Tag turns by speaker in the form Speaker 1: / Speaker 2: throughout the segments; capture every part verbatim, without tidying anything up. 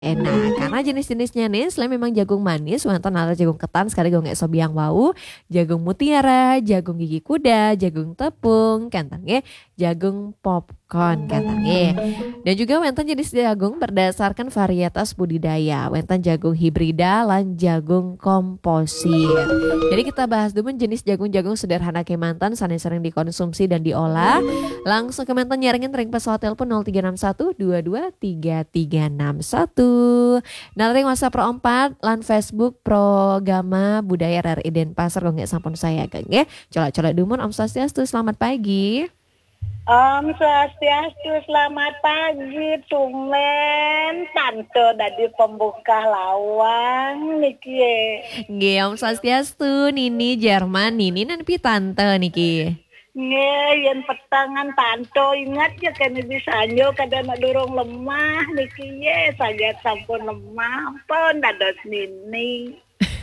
Speaker 1: Enak, karena jenis-jenisnya nih selain memang jagung manis, wonten ada jagung ketan sekali gonggek sobiang wau, jagung mutiara, jagung gigi kuda, jagung tepung, kentang nggih, jagung popcorn kentang nggih. Dan juga wonten jenis jagung berdasarkan varietas budidaya, wonten jagung hibrida lan jagung komposit. Jadi kita bahas dulu jenis jagung-jagung sederhana kemantan sanes sering dikonsumsi dan diolah. Langsung ke mantan nyaringin ring pesawat telepon nol tiga enam satu dua dua tiga tiga enam satu. Nah, ring WhatsApp Pro empat lan Facebook Programa Budaya R R I Denpasar kok nggak sampun saya Kang nggih. Colak-colak dumun Om Swastiastu, selamat pagi.
Speaker 2: Om Swastiastu, selamat pagi. Tumben tante dari pembuka lawang niki.
Speaker 1: Nggih Om Swastiastu, Nini Jerman, Nini nan pi tante niki.
Speaker 2: Nggih, yen petangan tanto ingat ya kan bisa anjo kadang nak durung lemah niki ye saja sampun lemah pun dados nini.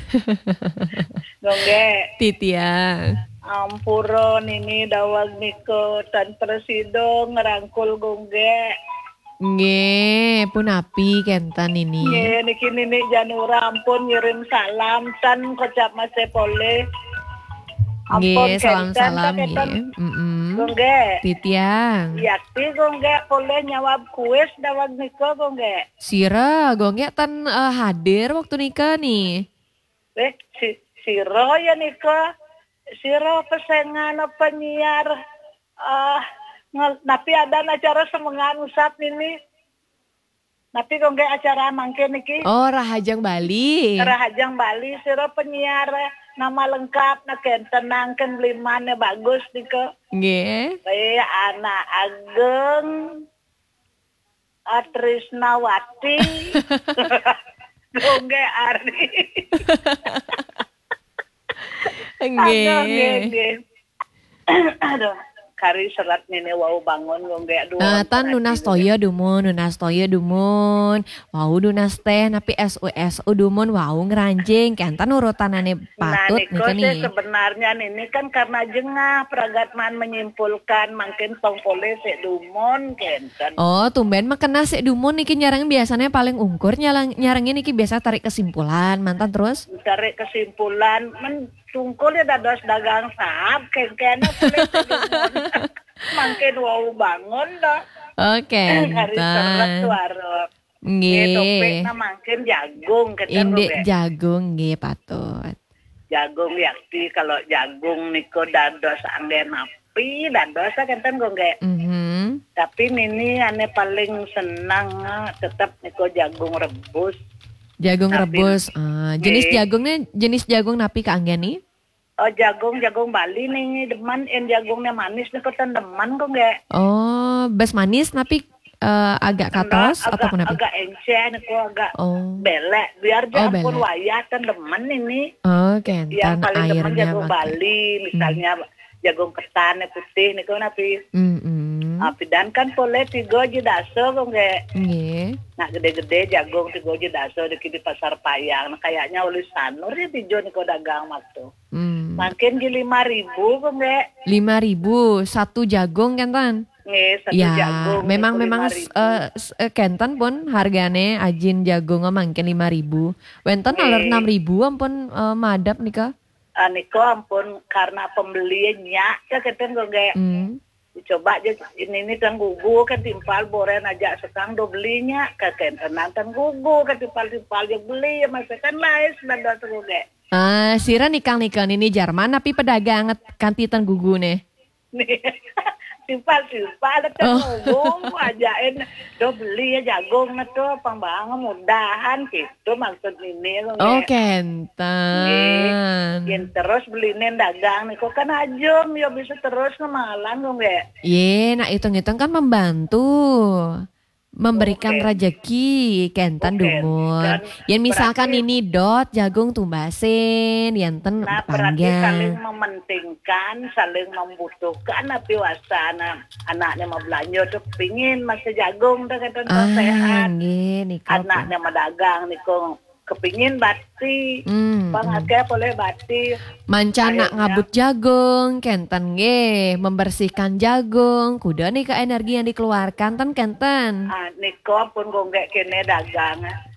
Speaker 2: Gongge.
Speaker 1: Titiang.
Speaker 2: Ampura nini dawag niko tan presido ngerangkul gongge.
Speaker 1: Nggih, pun api kentan ini.
Speaker 2: Nggih, niki nini Janura ampun ngirim salam tan kocap Mas Pole.
Speaker 1: Nggih, salam-salam nggih. Heeh.
Speaker 2: Gongge.
Speaker 1: Titiang.
Speaker 2: Yakti gongge boleh nyawab kuis dawag niko gongge.
Speaker 1: Sira, gongge tan uh, hadir waktu nikah nih.
Speaker 2: Eh, si siro ya niko. Siro pesengan penyiar ah uh, tapi ada acara semengan usap ini. Tapi gongge acara mangke niki.
Speaker 1: Oh, Rahajang Bali.
Speaker 2: Rahajang Bali siro penyiar nama lengkap na ken tenangkan belimane bagus niko.
Speaker 1: Nggih.
Speaker 2: Saya anak Ageng Atrisnawati. Gongge Ari.
Speaker 1: Nggih.
Speaker 2: Aduh, kari serat nene wau bangun gongge aduh.
Speaker 1: Nah, tan nunas toyo dumun, nunas toyo dumun. Wau nunas teh napi S U S U dumun wau ngeranjing kan tan urutanane patut
Speaker 2: nah,
Speaker 1: nih nih.
Speaker 2: Sebenarnya ini kan karena jengah pragatman menyimpulkan mungkin pongpole sek dumun kenten.
Speaker 1: Oh, tumben mah kena sek dumun niki nyarang biasanya paling ungkur nyarang nyarangin niki biasa tarik kesimpulan, mantan terus.
Speaker 2: Tarik kesimpulan men tungkul ya dados dagang sahab kengkena boleh mungkin wau bangun dah.
Speaker 1: Oke.
Speaker 2: Hari serat suara.
Speaker 1: Nggih.
Speaker 2: Topik na mungkin jagung kata
Speaker 1: Indek jagung nggih patut.
Speaker 2: Jagung yakti kalau jagung niko dados anggen api dados kenten gongge.
Speaker 1: Mhm.
Speaker 2: Tapi Nini ane paling senang tetap niko jagung rebus.
Speaker 1: Jagung
Speaker 2: Tapi,
Speaker 1: rebus. Uh, jenis
Speaker 2: eh,
Speaker 1: jagungnya jenis jagung napi ka anggen nih?
Speaker 2: Oh jagung jagung Bali nih deman en jagungnya manis niko ten deman gongge.
Speaker 1: Oh, bes manis napi uh, agak katos
Speaker 2: agak,
Speaker 1: atau kenapa?
Speaker 2: Agak encer niko agak
Speaker 1: Oh.
Speaker 2: belek biar
Speaker 1: Oh,
Speaker 2: jampun
Speaker 1: belek.
Speaker 2: wayah ten deman ini.
Speaker 1: Oh, kentan
Speaker 2: Yang paling demen
Speaker 1: airnya
Speaker 2: jagung
Speaker 1: make.
Speaker 2: Bali, misalnya hmm. jagung ketan putih niko napi.
Speaker 1: Mm-mm.
Speaker 2: Api dan kan boleh tiga aja daso gongge.
Speaker 1: Nggih.
Speaker 2: Nah gede-gede jagung tiga aja daso di di pasar Payang. Nah, kayaknya oleh sanur ya tijo niko dagang waktu.
Speaker 1: Hmm.
Speaker 2: Makin di lima ribu gongge.
Speaker 1: lima ribu satu jagung kentan.
Speaker 2: Nih satu
Speaker 1: Ya,
Speaker 2: jagung.
Speaker 1: memang
Speaker 2: niko
Speaker 1: memang
Speaker 2: lima ribu.
Speaker 1: uh, uh, kentan pun hargane ajin jagung mangke lima ribu. Wenten
Speaker 2: Nggih.
Speaker 1: aler enam ribu ampun uh, madap nika.
Speaker 2: Ah, niko ampun karena pembeliannya ya keten gongge.
Speaker 1: Hmm.
Speaker 2: Coba aja ini ini kan gugu kan timpal boren aja sekarang do belinya kan tenang kan gugu kan timpal timpal dia beli ya masa kan lain dan do terus
Speaker 1: Ah, sira nikang nikang ini Jerman tapi pedagang kantitan gugu nih.
Speaker 2: timpal timpal kan
Speaker 1: Oh.
Speaker 2: gugu ajain do beli ya jagung na to pambangan mudahan gitu maksud ini lo
Speaker 1: Oh, kentan.
Speaker 2: yang terus beliin dagang nih kok kan ajum ya bisa terus ngemalan dong ya.
Speaker 1: Ye, nah hitung-hitung kan membantu. Memberikan
Speaker 2: Oke.
Speaker 1: rejeki kentan
Speaker 2: Oke,
Speaker 1: dumun.
Speaker 2: dan
Speaker 1: Yang misalkan
Speaker 2: berarti-
Speaker 1: ini dot jagung tumbasin, yanten
Speaker 2: Nah berarti saling
Speaker 1: panjang.
Speaker 2: mementingkan, saling membutuhkan tapi wasana anaknya mau belanja tuh pingin masih jagung tuh kata
Speaker 1: Ah,
Speaker 2: sehat.
Speaker 1: nggih niko.
Speaker 2: Anaknya mau dagang niko kepingin bati
Speaker 1: Hmm,
Speaker 2: bang
Speaker 1: hmm.
Speaker 2: akeh boleh bati
Speaker 1: Mancana
Speaker 2: akhirnya
Speaker 1: ngabut jagung, kenten ge, membersihkan jagung, kuda nih ke energi yang dikeluarkan ten kenten.
Speaker 2: ah, niko pun gonggek kene dagang